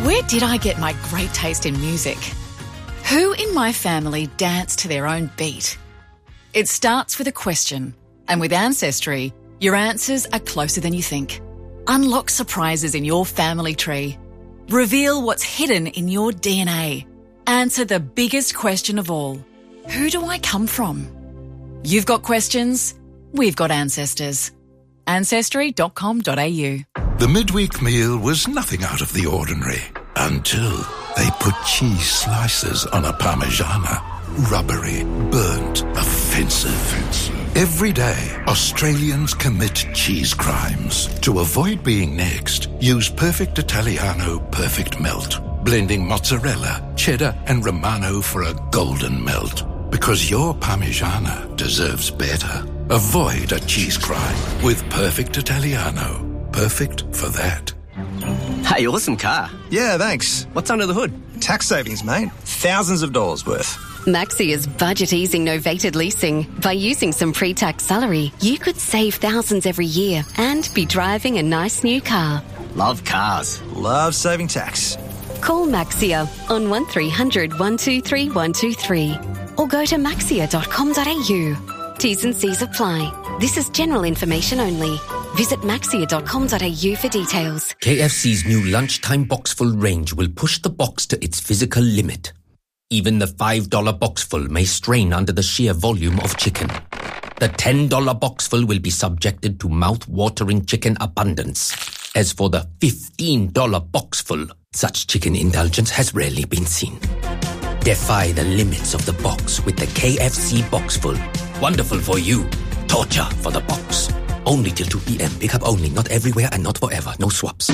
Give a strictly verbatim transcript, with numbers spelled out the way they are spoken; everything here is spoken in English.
Where did I get my great taste in music? Who in my family danced to their own beat? It starts with a question, and with Ancestry, your answers are closer than you think. Unlock surprises in your family tree. Reveal what's hidden in your D N A. Answer the biggest question of all. Who do I come from? You've got questions, we've got ancestors. Ancestry dot com dot a u. The midweek meal was nothing out of the ordinary until they put cheese slices on a Parmigiana. Rubbery, burnt, offensive. Every day, Australians commit cheese crimes. To avoid being next, use Perfect Italiano Perfect Melt. Blending mozzarella, cheddar and Romano for a golden melt. Because your Parmigiana deserves better. Avoid a cheese crime with Perfect Italiano. Perfect for that. Hey, awesome car. Yeah, thanks. What's under the hood? Tax savings, mate. Thousands of dollars worth. Maxia's budget-easing novated leasing. By using some pre-tax salary, you could save thousands every year and be driving a nice new car. Love cars. Love saving tax. Call Maxia on one three hundred, one two three, one two three or go to maxia dot com dot a u. T's and C's apply. This is general information only. Visit maxia dot com dot a u for details. K F C's new lunchtime boxful range will push the box to its physical limit. Even the five dollar boxful may strain under the sheer volume of chicken. The ten dollar boxful will be subjected to mouth-watering chicken abundance. As for the fifteen dollar boxful, such chicken indulgence has rarely been seen. Defy the limits of the box with the K F C Boxful. Wonderful for you. Torture for the box. Only till two p.m. Pick up only. Not everywhere and not forever. No swaps.